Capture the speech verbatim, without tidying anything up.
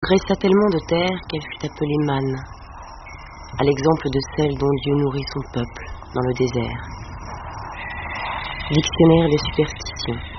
graissa tellement de terre qu'elle fut appelée manne, à l'exemple de celle dont Dieu nourrit son peuple dans le désert. Dictionnaire des superstitions.